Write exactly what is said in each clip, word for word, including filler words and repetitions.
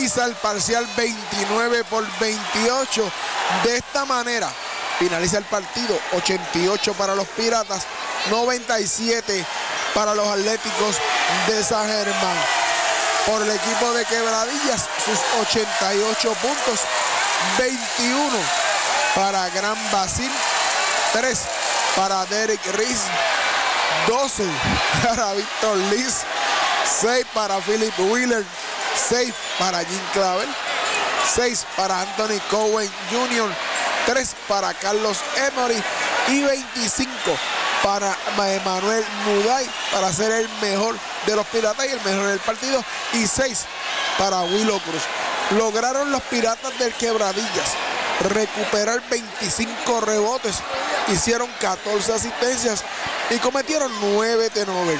finaliza el parcial veintinueve por veintiocho. De esta manera finaliza el partido, ochenta y ocho para los Piratas, noventa y siete para los Atléticos de San Germán. Por el equipo de Quebradillas, sus ochenta y ocho puntos, veintiuno para Gran Basil, tres para Derek Reese, doce para Víctor Liz, seis para Philip Wheeler, seis para Jim Clavel, seis para Anthony Cowen junior, tres para Carlos Emory y veinticinco para Emanuel Muday para ser el mejor de los Piratas y el mejor del partido, y seis para Willow Cruz. Lograron los Piratas del Quebradillas recuperar veinticinco rebotes, hicieron catorce asistencias y cometieron nueve turnovers.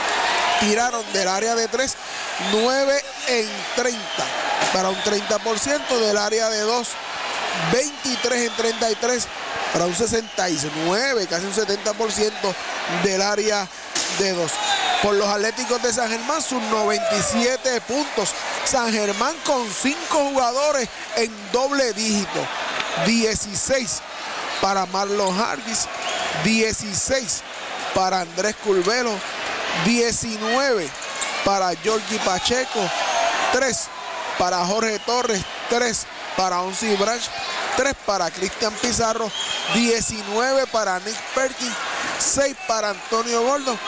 Tiraron del área de tres, nueve en treinta, para un treinta por ciento, del área de dos, veintitrés en treinta y tres, para un sesenta y nueve, casi un setenta por ciento del área de dos. Por los Atléticos de San Germán, sus noventa y siete puntos. San Germán con cinco jugadores en doble dígito. dieciséis para Marlon Hargis, dieciséis para Andrés Curvelo, diecinueve para Georgie Pacheco, tres para Jorge Torres, tres para Onsi Branch, tres para Cristian Pizarro, diecinueve para Nick Perkins, seis para Antonio Gordon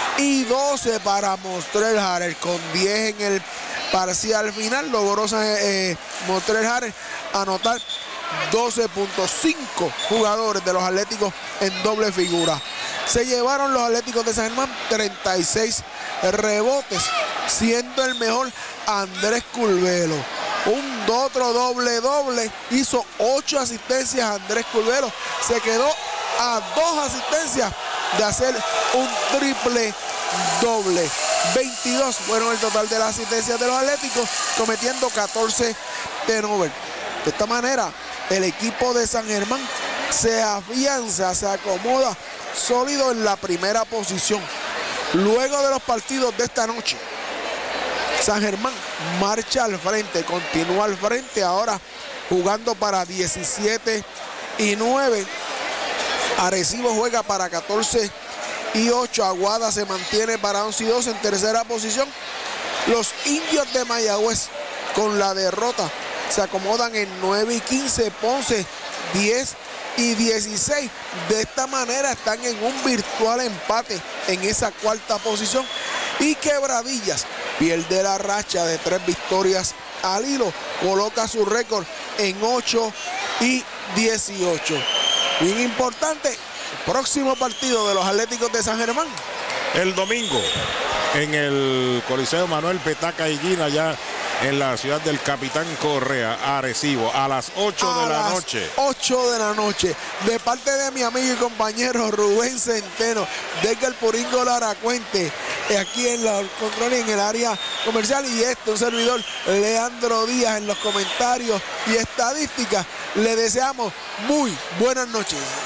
y doce para Mostrel Harrell. Con diez en el parcial final logró eh, Mostrel Harrell anotar doce punto cinco jugadores de los Atléticos en doble figura. Se llevaron los Atléticos de San Germán treinta y seis rebotes, siendo el mejor Andrés Curvelo. Un otro doble doble, hizo ocho asistencias Andrés Curvelo, se quedó a dos asistencias de hacer un triple doble. veintidós fueron el total de las asistencias de los Atléticos, cometiendo catorce turnovers. De esta manera, el equipo de San Germán se afianza, se acomoda sólido en la primera posición. Luego de los partidos de esta noche, San Germán marcha al frente, continúa al frente, ahora jugando para diecisiete y nueve. Arecibo juega para catorce y ocho. Aguada se mantiene para once y dos en tercera posición. Los Indios de Mayagüez, con la derrota, se acomodan en nueve y quince. Ponce diez y dieciséis. De esta manera están en un virtual empate en esa cuarta posición. Y Quebradillas pierde la racha de tres victorias al hilo, coloca su récord en ocho y dieciocho. Bien importante, el próximo partido de los Atléticos de San Germán el domingo en el Coliseo Manuel Petaca Higuina, ya en la ciudad del Capitán Correa, Arecibo, a las ocho de la noche. ocho de la noche. De parte de mi amigo y compañero Rubén Centeno, desde el Puringo Laracuente, aquí en la control y en el área comercial, y este un servidor Leandro Díaz en los comentarios y estadísticas. Le deseamos muy buenas noches.